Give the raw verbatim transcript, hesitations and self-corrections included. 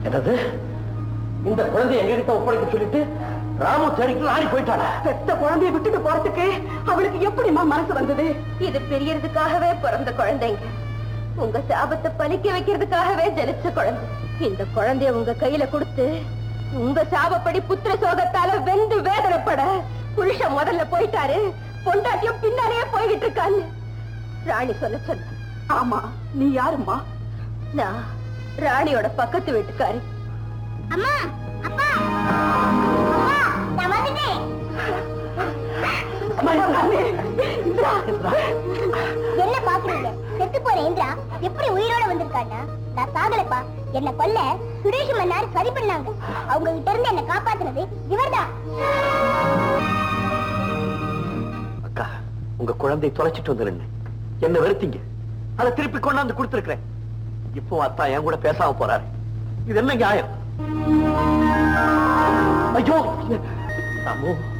என்னது? இந்த குழந்தை எங்க கிட்ட ஒப்படைக்க சொல்லிட்டு ராமு தேடிக்கு ஆடி போயிட்டாளா? பெத்த குழந்தைய விட்டுட்டு போறதுக்கு அவளுக்கு எப்படிமா மனசு வந்தது? இது பெரியறதுக்காகவே பிறந்த குழந்தைங்க, உங்க சாபத்தை பலிக்க வைக்கிறதுக்காகவே ஜனிச்ச குழந்தை. இந்த குழந்தைய உங்க கையில கொடுத்து உங்க சாபப்படி புத்திர சோகத்தால வெந்து வேதனைப்பட புருஷன் முதல்ல போயிட்டாரு, பொண்டாட்டியும் பின்னாலேயே போய்கிட்டு இருக்கான்னு ராணி சொல்ல சொன்ன. ஆமா, நீ யாருமா? நான் ராணியோட பக்கத்து வீட்டுக்காரி. அம்மா, அப்பா, நான் வந்துட்டேன். என்ன பாக்குறீங்க? செத்து போற இந்திரா எப்படி உயிரோட வந்திருக்காண்டா? நான் சாகலப்பா. என்ன கொல்ல சுரேஷ் மன்னார் சரி பண்ணாங்க. அவங்க கிட்ட இருந்து என்ன காப்பாத்துனது இவர்தான். அக்கா, உங்க குழந்தை தொலைச்சிட்டு வந்துருங்க. என்ன வெறுத்தீங்க, அதை திருப்பி கொண்டாந்து கொடுத்திருக்கிறேன். இப்போ அத்தா என் கூட பேசாம போறாரு. இது என்ன நியாயம்? ஐயோ ராமு,